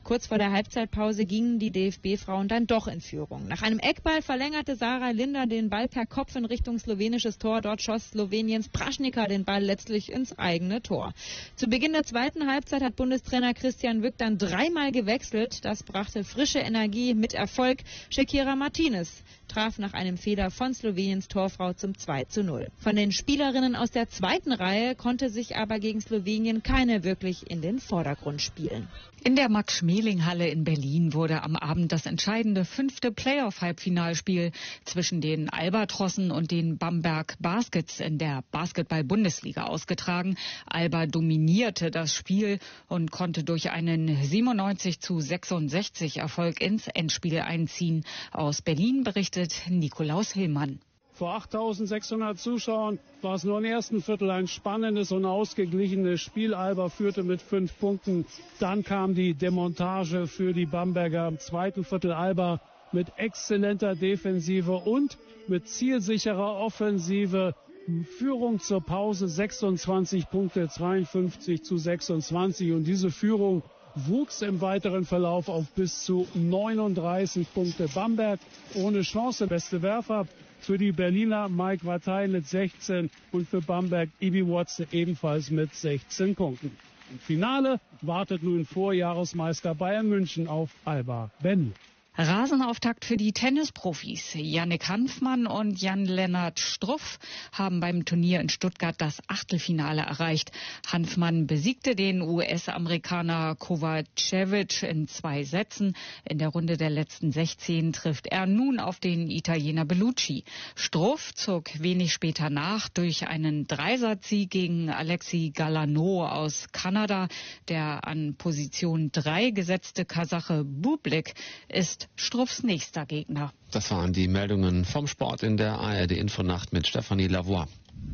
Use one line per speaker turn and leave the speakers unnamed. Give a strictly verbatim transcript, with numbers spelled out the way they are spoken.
Kurz vor der Halbzeitpause gingen die D F B-Frauen dann doch in Führung. Nach einem Eckball verlängerte Sarah Linder den Ball per Kopf in Richtung slowenisches Tor. Dort schoss Sloweniens Praschnika den Ball letztlich ins eigene Tor. Zu Beginn der zweiten Halbzeit hat Bundestrainer Christian Wück dann dreimal gewechselt. Das brachte frische Energie mit Erfolg. Shakira Martinez traf nach einem Fehler von Sloweniens Torfrau zum zwei zu null. Von den Spielerinnen aus der zweiten Reihe konnte sich aber gegen Slowenien keine wirklich in den Vordergrund spielen.
In der Max-Schmeling-Halle in Berlin wurde am Abend das entscheidende fünfte Playoff-Halbfinalspiel zwischen den Albatrossen und den Bamberg Baskets in der Basketball-Bundesliga ausgetragen. Alba dominierte das Spiel und konnte durch einen siebenundneunzig zu sechsundsechzig Erfolg ins Endspiel einziehen. Aus Berlin berichtet Nikolaus Hillmann.
Vor achttausendsechshundert Zuschauern war es nur im ersten Viertel ein spannendes und ausgeglichenes Spiel. Alba führte mit fünf Punkten. Dann kam die Demontage für die Bamberger. Im zweiten Viertel Alba mit exzellenter Defensive und mit zielsicherer Offensive. Führung zur Pause sechsundzwanzig Punkte, zweiundfünfzig zu sechsundzwanzig. Und diese Führung wuchs im weiteren Verlauf auf bis zu neununddreißig Punkte. Bamberg ohne Chance, beste Werfer. Für die Berliner Mike Wattei mit sechzehn und für Bamberg Ibi Watson ebenfalls mit sechzehn Punkten. Im Finale wartet nun Vorjahresmeister Bayern München auf Alba Berlin.
Rasenauftakt für die Tennisprofis. Jannik Hanfmann und Jan-Lennart Struff haben beim Turnier in Stuttgart das Achtelfinale erreicht. Hanfmann besiegte den U S-Amerikaner Kovacevic in zwei Sätzen. In der Runde der letzten sechzehn trifft er nun auf den Italiener Bellucci. Struff zog wenig später nach durch einen Dreisatzsieg gegen Alexei Galano aus Kanada. Der an Position drei gesetzte Kasache Bublik ist Struffs nächster Gegner.
Das waren die Meldungen vom Sport in der A R D Infonacht mit Stefanie Lavoie.